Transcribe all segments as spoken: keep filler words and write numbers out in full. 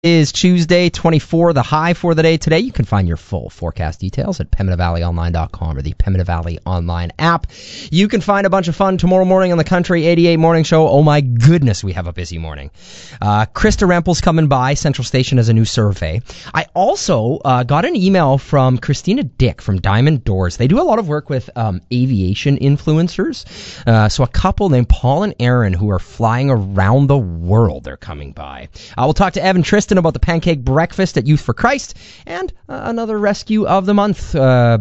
Is Tuesday, twenty-four, the high for the day today. You can find your full forecast details at pembina valley online dot com or the Pembina Valley Online app. You can find a bunch of fun tomorrow morning on the Country eighty-eight Morning Show. Oh my goodness, we have a busy morning. Uh, Krista Rempel's coming by. Central Station has a new survey. I also uh, got an email from Christina Dick from Diamond Doors. They do a lot of work with um, aviation influencers. Uh, so a couple named Paul and Aaron who are flying around the world. They're coming by. Uh, we'll talk to Evan Tristan about the pancake breakfast at Youth for Christ, and uh, another rescue of the month. Uh,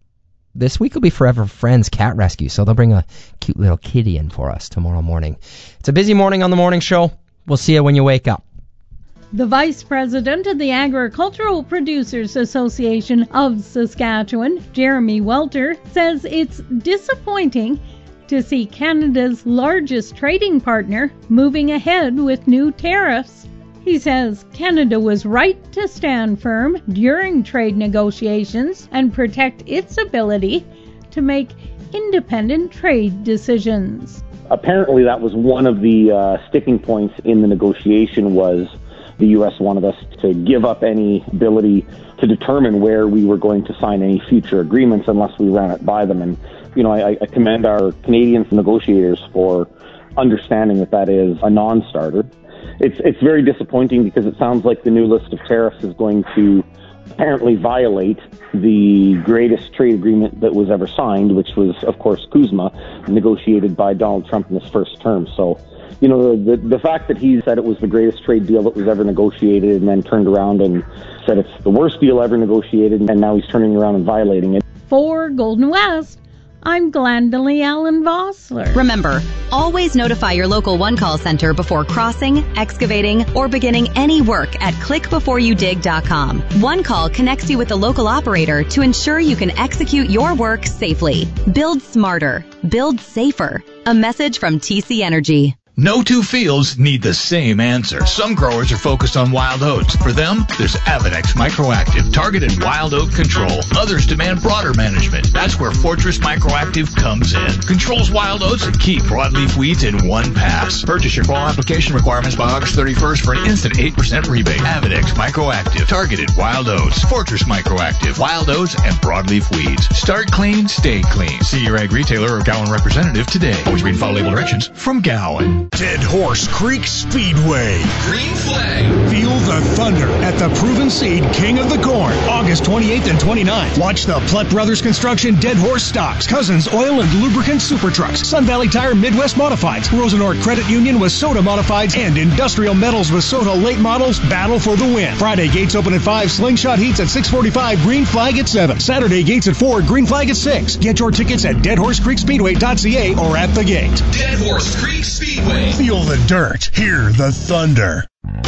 this week will be Forever Friends Cat Rescue, so they'll bring a cute little kitty in for us tomorrow morning. It's a busy morning on the morning show. We'll see you when you wake up. The Vice President of the Agricultural Producers Association of Saskatchewan, Jeremy Welter, says it's disappointing to see Canada's largest trading partner moving ahead with new tariffs. He says Canada was right to stand firm during trade negotiations and protect its ability to make independent trade decisions. Apparently that was one of the uh, sticking points in the negotiation, was the U S wanted us to give up any ability to determine where we were going to sign any future agreements unless we ran it by them. And, you know, I, I commend our Canadian negotiators for understanding that that is a non-starter. It's it's very disappointing because it sounds like the new list of tariffs is going to apparently violate the greatest trade agreement that was ever signed, which was, of course, CUSMA, negotiated by Donald Trump in his first term. So, you know, the the fact that he said it was the greatest trade deal that was ever negotiated and then turned around and said it's the worst deal ever negotiated, and now he's turning around and violating it. For Golden West, I'm Glendalee Allen Vossler. Remember, always notify your local One Call Center before crossing, excavating, or beginning any work at click before you dig dot com. One Call connects you with the local operator to ensure you can execute your work safely. Build smarter. Build safer. A message from T C Energy. No two fields need the same answer. Some growers are focused on wild oats. For them, there's Avenex Microactive, targeted wild oat control. Others demand broader management. That's where Fortress Microactive comes in. Controls wild oats and key broadleaf weeds in one pass. Purchase your fall application requirements by August thirty-first for an instant eight percent rebate. Avenex Microactive, targeted wild oats. Fortress Microactive, wild oats and broadleaf weeds. Start clean, stay clean. See your ag retailer or Gowan representative today. Always read and follow label directions from Gowan. Dead Horse Creek Speedway. Green flag. Feel the thunder at the Proven Seed King of the Corn, August twenty-eighth and twenty-ninth. Watch the Plutt Brothers Construction Dead Horse Stocks, Cousins Oil and Lubricant Super Trucks, Sun Valley Tire Midwest Modifieds, Rosenort Credit Union with Soda Modifieds, and Industrial Metals with Soda Late Models battle for the win. Friday gates open at five, Slingshot Heats at six forty-five, Green Flag at seven. Saturday gates at four, Green Flag at six. Get your tickets at dead horse creek speedway dot c a or at the gate. Dead Horse Creek Speedway. Feel the dirt, hear the thunder.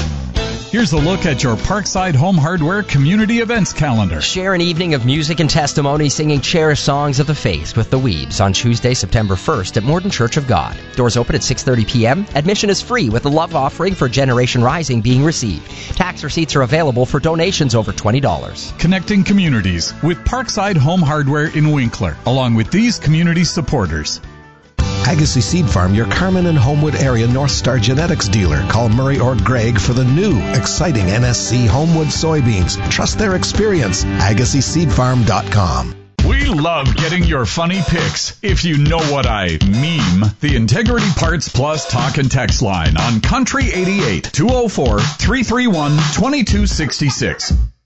Here's a look at your Parkside Home Hardware Community Events calendar. Share an evening of music and testimony singing cherished songs of the faith with the Weebs on Tuesday, September first at Morden Church of God. Doors open at six thirty p.m. Admission is free with a love offering for Generation Rising being received. Tax receipts are available for donations over twenty dollars. Connecting communities with Parkside Home Hardware in Winkler, along with these community supporters. Agassiz Seed Farm, your Carman and Homewood area North Star genetics dealer. Call Murray or Greg for the new, exciting N S C Homewood soybeans. Trust their experience. agassiz seed farm dot com. We love getting your funny pics. If you know what I meme, the Integrity Parts Plus talk and text line on Country eighty-eight, two oh four, three three one, two two six six.